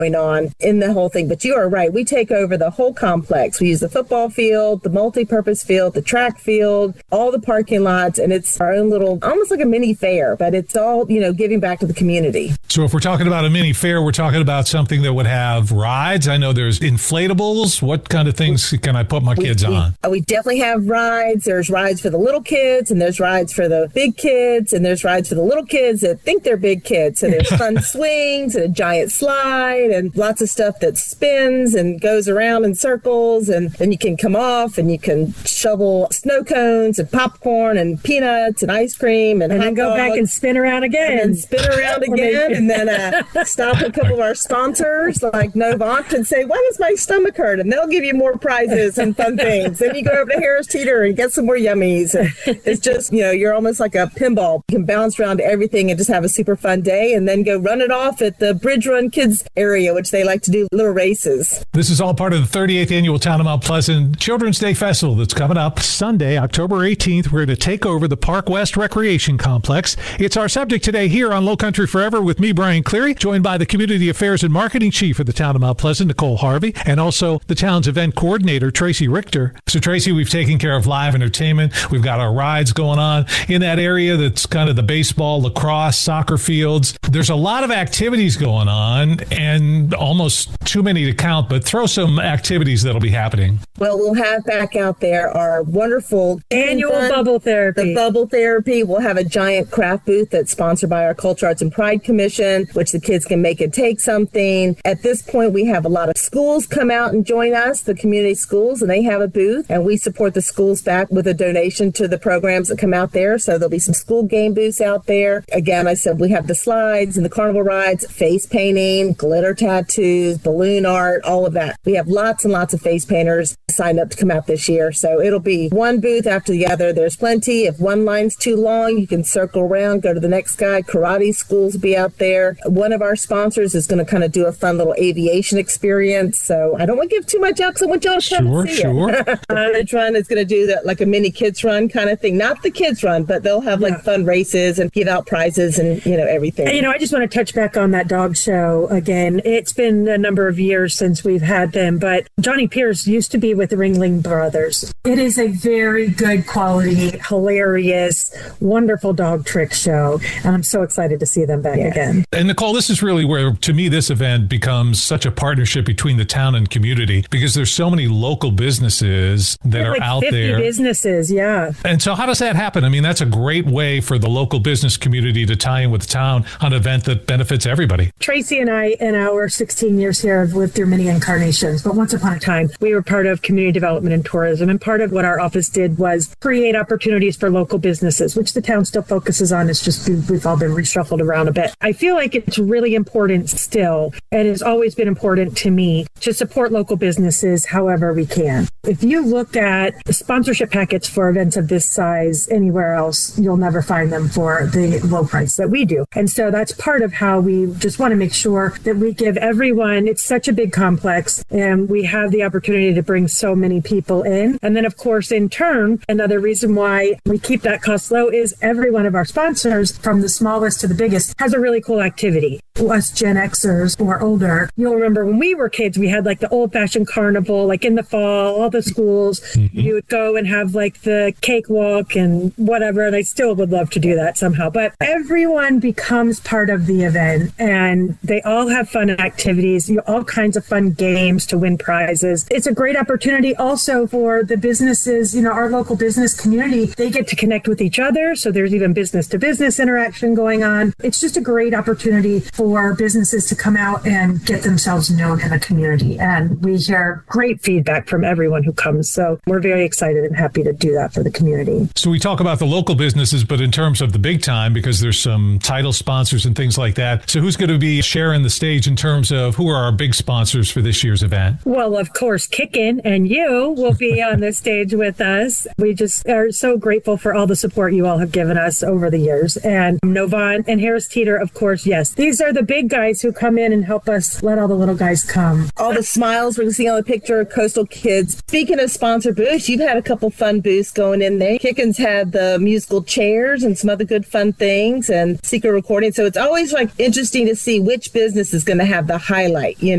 going on in the whole thing. But you are right. We take over the whole complex. We use the football field, the multi-purpose field, the track field, all the parking lots, and it's our own little, almost like a mini fair, but it's all, giving back to the community. So if we're talking about a mini fair, we're talking about something that would have rides. I know there's inflatables. What kind of things can I put my kids on? We definitely have rides. There's rides for the little kids, and there's rides for the big kids, and there's rides for the little kids that think they're big kids. So there's fun swings and a giant slide and lots of stuff that spins and goes around in circles, and then you can come off and you can shovel snow cones and popcorn and peanuts and ice cream and then go back and spin around again. And spin around again, and then stop a couple of our sponsors like Novant and say, why does my stomach hurt? And they'll give you more prizes and fun things. Then you go over to Harris Teeter and get some more yummies. And it's just, you're almost like a pinball. You can bounce around everything and just have a super fun day, and then go run it off at the Bridge Run Kids area, which they like to do little races. This is all part of the 38th Annual Town of Mount Pleasant Children's Day Festival that's coming up Sunday, October 18th. We're going to take over the Park West Recreation Complex. It's our subject today here on Low Country Forever with me, Brian Cleary, joined by the Community Affairs and Marketing Chief of the Town of Mount Pleasant, Nicole Harvey, and also the town's event coordinator, Tracy Richter. So, Tracy, we've taken care of live entertainment. We've got our rides going on in that area that's kind of the baseball, lacrosse, soccer fields. There's a lot of activities going on, and almost too many to count, but throw some activities that'll be happening. Well, we'll have back out there our wonderful annual bubble therapy. The bubble therapy. We'll have a giant craft booth that's sponsored by our Culture, Arts, and Pride Commission, which the kids can make and take something. At this point, we have a lot of schools come out and join us, the community schools, and they have a booth, and we support the schools back with a donation to the programs that come out there. So there'll be some school game booths out there. Again, I said we have the slides and the carnival rides, face painting, glitter tattoos, balloon art, all of that. We have lots and lots of face painters signed up to come out this year. So it'll be one booth after the other. There's plenty. If one line's too long, you can circle around, go to the next guy. Karate schools will be out there. One of our sponsors is going to kind of do a fun little aviation experience. So I don't want to give too much out because I want y'all to come and see it. Bridge Run is going to do that, like a mini kids run kind of thing. Not the kids run, but they'll have like fun races and give out prizes and, everything. And, I just want to touch back on that dog show again. It's been a number of years since we've had them, but Johnny Pierce used to be with the Ringling Brothers. It is a very good quality, hilarious, wonderful dog trick show. And I'm so excited to see them back again. And Nicole, this is really where, to me, this event becomes such a partnership between the town and community, because there's so many local businesses that are out 50 there. Businesses, yeah. And so how does that happen? I mean, that's a great way for the local business community to tie in with the town on an event that benefits everybody. Tracy and I, in our 16 years here, have lived through many incarnations. But once upon a time, we were part of community development and tourism. And part of what our office did was create opportunities for local businesses, which the town still focuses on. It's just we've all been reshuffled around a bit. I feel like it's really important still, and it's always been important to me, to support local businesses however we can. If you look at sponsorship packets for events of this size anywhere else, you'll never find them for the low price that we do. And so that's part of how we just want to make sure that we give everyone, it's such a big complex, and we have the opportunity to bring so many people in. And then, of course, in turn, another reason why we keep that cost low is every one of our sponsors, from the smallest to the biggest, has a really cool activity. Us Gen Xers or older, you'll remember when we were kids, we had like the old-fashioned carnival, like in the fall, all the schools, you would go and have like the cakewalk and whatever, and I still would love to do that somehow. But everyone becomes part of the event, and they all have fun activities, all kinds of fun games to win prizes. It's a great opportunity also for the businesses, our local business community. They get to connect with each other, so there's even business-to-business interaction going on. It's just a great opportunity for businesses to come out and get themselves known in the community. And we hear great feedback from everyone who comes. So we're very excited and happy to do that for the community. So we talk about the local businesses, but in terms of the big time, because there's some title sponsors and things like that. So who's going to be sharing the stage in terms of who are our big sponsors for this year's event? Well, of course, Kickin' and you will be on the stage with us. We just are so grateful for all the support you all have given us over the years. And Novant and Harris Teeter, of course, yes. These are the big guys who come in and help us let all the little guys come. All the smiles we're seeing on the picture, Coastal Kids. Speaking of sponsor booths, you've had a couple fun booths going in there. Kickin's had the musical chairs and some other good fun things and secret recording. So it's always like interesting to see which business is going to have the highlight,